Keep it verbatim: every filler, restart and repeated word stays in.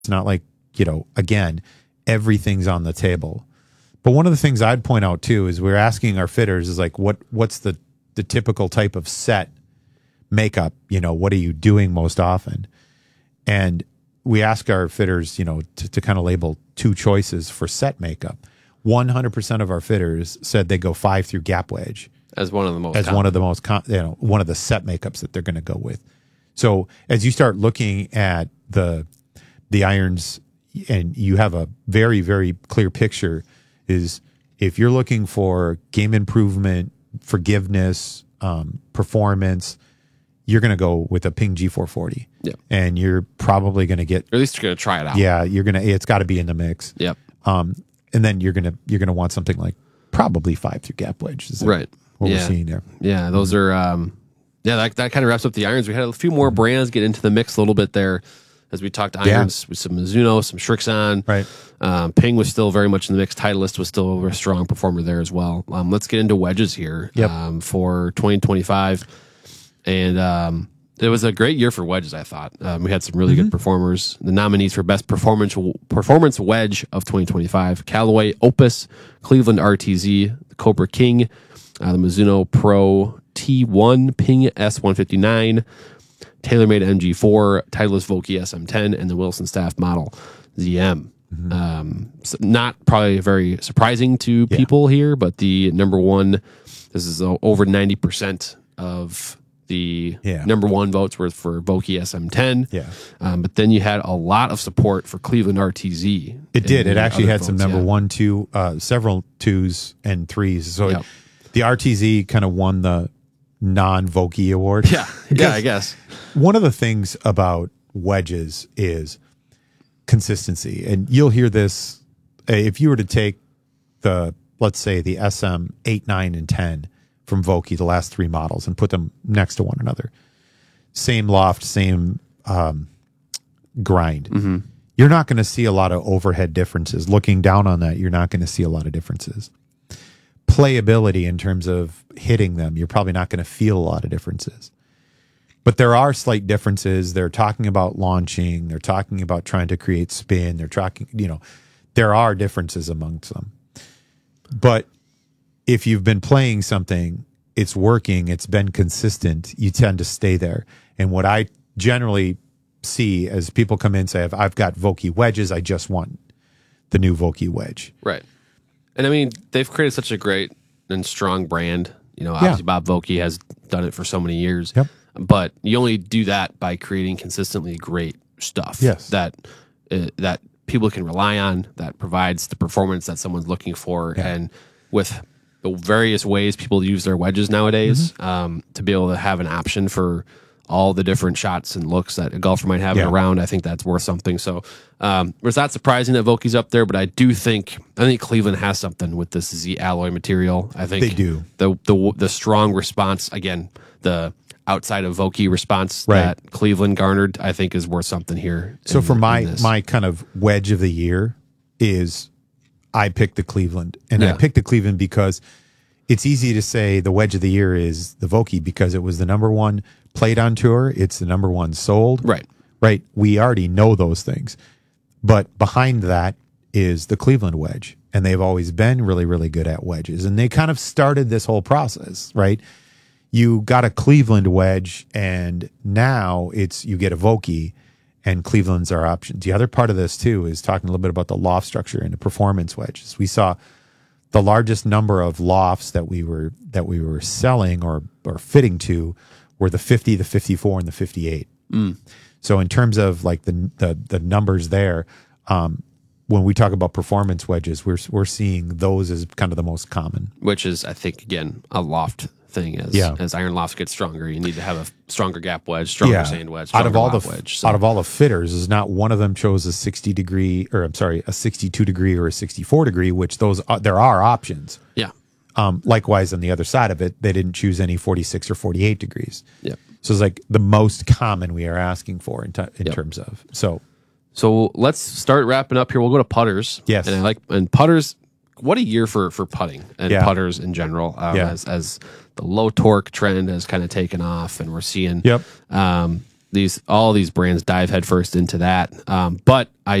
It's not like, you know, again, everything's on the table. But one of the things I'd point out too is we're asking our fitters is like, what what's the the typical type of set makeup? You know, what are you doing most often? And we ask our fitters, you know, to, to kind of label two choices for set makeup. one hundred percent of our fitters said they go five through gap wedge as one of the most as common. one of the most com- you know one of the set makeups that they're going to go with. So as you start looking at the the irons and you have a very very clear picture, is if you're looking for game improvement, forgiveness, um, performance, you're going to go with a Ping G four forty. Yeah, and you're probably going to get, or at least you're going to try it out. Yeah, you're gonna. It's got to be in the mix. Yep. Um, and then you're gonna you're gonna want something like probably five through gap wedge. Is that right. What yeah. we're seeing there. Yeah, those are. Um, yeah, that that kind of wraps up the irons. We had a few more brands get into the mix a little bit there, as we talked irons Yeah. with some Mizuno, some Srixon. Right. Um, Ping was still very much in the mix. Titleist was still a strong performer there as well. Um, let's get into wedges here. Yep. Um, for twenty twenty-five, and um, it was a great year for wedges. I thought um, we had some really Mm-hmm. good performers. The nominees for best performance performance wedge of twenty twenty-five: Callaway Opus, Cleveland R T Z, the Cobra King, uh, the Mizuno Pro T one, Ping S one fifty-nine, TaylorMade M G four, Titleist Vokey S M ten, and the Wilson Staff Model Z M. Mm-hmm. Um, so not probably very surprising to Yeah. people here, but the number one, this is uh, over ninety percent of the Yeah. number one votes were for Vokey S M ten. Yeah. Um, but then you had a lot of support for Cleveland R T Z. It did. in It the actually other had some votes, number yeah. one, two, uh, several twos and threes. So Yep. it, the R T Z kind of won the non-Vokey award. Yeah, yeah, I guess. One of the things about wedges is consistency. And you'll hear this uh, if you were to take the, let's say, the S M eight, nine, and ten from Vokey, the last three models, and put them next to one another. Same loft, same um, grind. Mm-hmm. You're not going to see a lot of overhead differences. Looking down on that, you're not going to see a lot of differences. Playability in terms of hitting them, you're probably not going to feel a lot of differences. But there are slight differences. They're talking about launching. They're talking about trying to create spin. They're talking, you know, there are differences amongst them. But if you've been playing something, it's working, it's been consistent, you tend to stay there. And what I generally see as people come in and say, I've, I've got Vokey wedges, I just want the new Vokey wedge. Right. And I mean, they've created such a great and strong brand. You know, obviously Bob Vokey has done it for so many years. Yep. But you only do that by creating consistently great stuff. Yes. That uh, that people can rely on, that provides the performance that someone's looking for. Yeah. And with the various ways people use their wedges nowadays, Mm-hmm. um, to be able to have an option for all the different shots and looks that a golfer might have Yeah. around, I think that's worth something. So um, it's not surprising that Vokey's up there, but I do think I think Cleveland has something with this Z alloy material. I think They do. The the the strong response, again, the outside of Vokey response Right. that Cleveland garnered, I think is worth something here. So in- for my in this. my kind of wedge of the year is I picked the Cleveland. And I Yeah. picked the Cleveland because it's easy to say the wedge of the year is the Vokey because it was the number one played on tour. It's the number one sold. Right. Right. We already know those things. But behind that is the Cleveland wedge. And they've always been really, really good at wedges. And they kind of started this whole process, right? You got a Cleveland wedge, and now it's you get a Vokey, and Cleveland's our option. The other part of this, too, is talking a little bit about the loft structure and the performance wedges. We saw the largest number of lofts that we were that we were selling or or fitting to were the fifty, the fifty-four, and the fifty-eight. Mm. So in terms of like the the, the numbers there, um, when we talk about performance wedges, we're we're seeing those as kind of the most common. Which is, I think, again, a loft thing. As Yeah. as iron lofts get stronger, you need to have a stronger gap wedge, stronger sand wedge, out stronger of all the loft wedge. So, out of all the fitters, is not one of them chose a sixty degree or I'm sorry, a sixty-two degree or a sixty-four degree. Which those are, there are options. yeah, Um, likewise, on the other side of it, they didn't choose any forty-six or forty-eight degrees. yeah. So it's like the most common we are asking for in, t- in Yep. terms of so. So let's start wrapping up here. We'll go to putters. Yes. and I like and putters. What a year for for putting and Yeah. putters in general. Um, Yeah. As as the low torque trend has kind of taken off, and we're seeing Yep. um, these all these brands dive headfirst into that. Um, but I